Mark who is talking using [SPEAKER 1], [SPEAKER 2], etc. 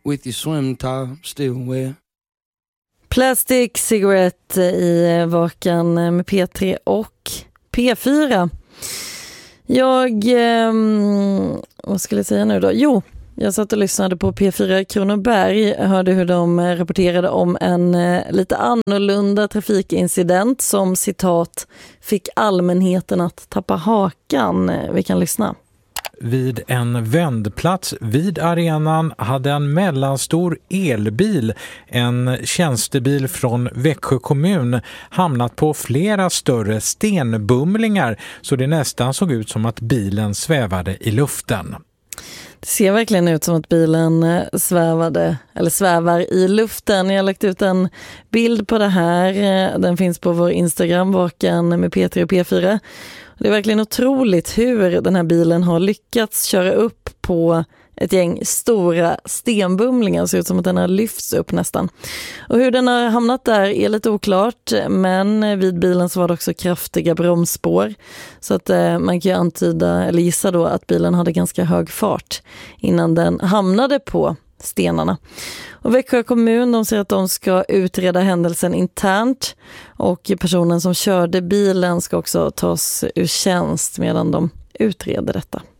[SPEAKER 1] with your swim top still wet.
[SPEAKER 2] Plastic Cigarette i Vakan med P3 och P4. Vad skulle jag säga nu då? Jo, jag satt och lyssnade på P4 Kronoberg, hörde hur de rapporterade om en lite annorlunda trafikincident som citat fick allmänheten att tappa hakan. Vi kan lyssna.
[SPEAKER 3] Vid en vändplats vid arenan hade en mellanstor elbil, en tjänstebil från Växjö kommun, hamnat på flera större stenbumlingar så det nästan såg ut som att bilen svävade i luften.
[SPEAKER 2] Det ser verkligen ut som att bilen svävar i luften. Jag har lagt ut en bild på det här. Den finns på vår Instagram, Vakan med P3 och P4. Det är verkligen otroligt hur den här bilen har lyckats köra upp på ett gäng stora stenbumlingar. Det ser ut som att den har lyfts upp nästan. Och hur den har hamnat där är lite oklart, men vid bilen så var det också kraftiga bromsspår. Så att man kan ju antyda eller gissa då att bilen hade ganska hög fart innan den hamnade på stenarna. Och Växjö kommun, de säger att de ska utreda händelsen internt och personen som körde bilen ska också tas ur tjänst medan de utreder detta.